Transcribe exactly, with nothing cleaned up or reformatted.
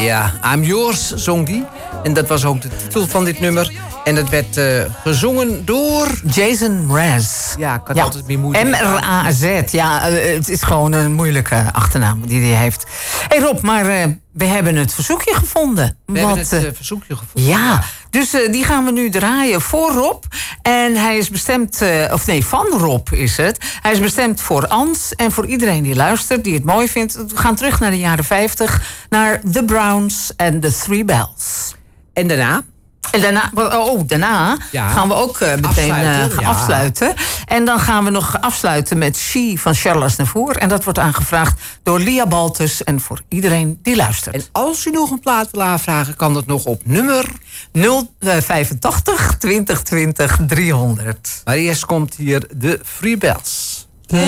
Ja, I'm Yours zong die. En dat was ook de titel van dit nummer. En het werd uh, gezongen door... Jason Mraz. Ja, ik had ja. altijd meer moeite. M R A Z. Ja, uh, het is gewoon een moeilijke achternaam die hij heeft. Hé hey Rob, maar uh, we hebben het verzoekje gevonden. We Wat, hebben het uh, verzoekje gevonden. Ja, ja. dus uh, die gaan we nu draaien voor Rob. En hij is bestemd... Uh, of nee, van Rob is het. Hij is bestemd voor Ans en voor iedereen die luistert, die het mooi vindt. We gaan terug naar de jaren vijftig. Naar The Browns en The Three Bells. En daarna? En daarna, oh, daarna ja. gaan we ook uh, meteen afsluiten, uh, ja. afsluiten. En dan gaan we nog afsluiten met She van Charles Aznavour. En dat wordt aangevraagd door Lia Baltus en voor iedereen die luistert. En als u nog een plaat wil aanvragen, kan dat nog op nummer... nul vijfentachtig twintig twintig driehonderd. Maar eerst komt hier de Three Bells.